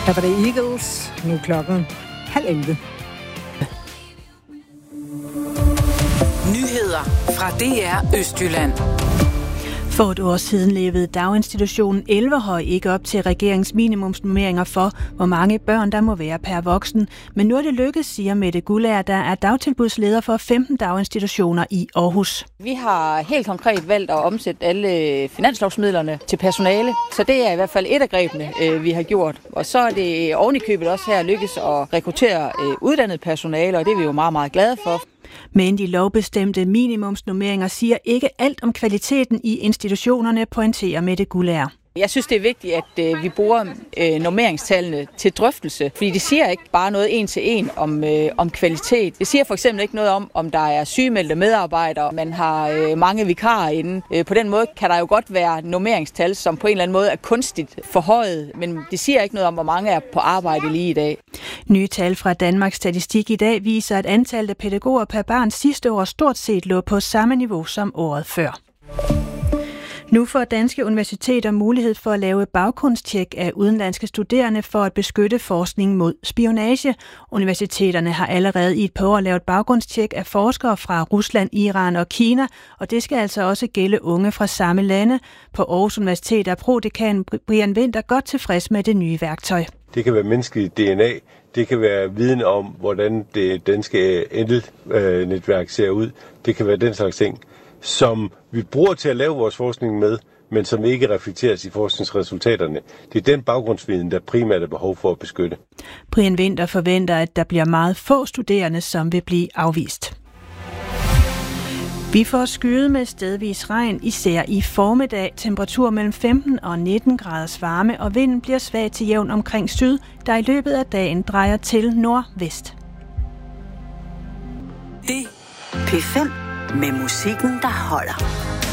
Her var det Eagles. Nu er klokken 10:30. Nyheder fra DR Østjylland. For et år siden levede daginstitutionen Elverhøj ikke op til regeringens minimumsnormeringer for, hvor mange børn der må være per voksen. Men nu er det lykkedes, siger Mette Guldager, der er dagtilbudsleder for 15 daginstitutioner i Aarhus. Vi har helt konkret valgt at omsætte alle finanslovsmidlerne til personale, så det er i hvert fald et af grebene, vi har gjort. Og så er det ovenikøbet også her lykkes at rekruttere uddannet personale, og det er vi jo meget, meget glade for. Men de lovbestemte minimumsnormeringer siger ikke alt om kvaliteten i institutionerne, pointerer Mette Guldager. Jeg synes, det er vigtigt, at vi bruger normeringstallene til drøftelse, fordi det siger ikke bare noget en til en om kvalitet. Det siger for eksempel ikke noget om der er sygemeldte medarbejdere, man har mange vikarer inde. På den måde kan der jo godt være normeringstal, som på en eller anden måde er kunstigt forhøjet, men det siger ikke noget om, hvor mange er på arbejde lige i dag. Nye tal fra Danmarks Statistik i dag viser, at antallet af pædagoger per barn sidste år stort set lå på samme niveau som året før. Nu får danske universiteter mulighed for at lave baggrundstjek af udenlandske studerende for at beskytte forskning mod spionage. Universiteterne har allerede i et par år lavet baggrundstjek af forskere fra Rusland, Iran og Kina, og det skal altså også gælde unge fra samme lande. På Aarhus Universitet er prodekan Brian Winther godt tilfreds med det nye værktøj. Det kan være menneskeligt DNA, det kan være viden om, hvordan det danske elnetværk ser ud. Det kan være den slags ting, som vi bruger til at lave vores forskning med, men som ikke reflekteres i forskningsresultaterne. Det er den baggrundsviden, der primært er behov for at beskytte. Brian Winther forventer, at der bliver meget få studerende, som vil blive afvist. Vi får skyet med stedvis regn, især i formiddag. Temperatur mellem 15 og 19 graders varme, og vinden bliver svag til jævn omkring syd, der i løbet af dagen drejer til nordvest. Det P5 med musikken, der holder.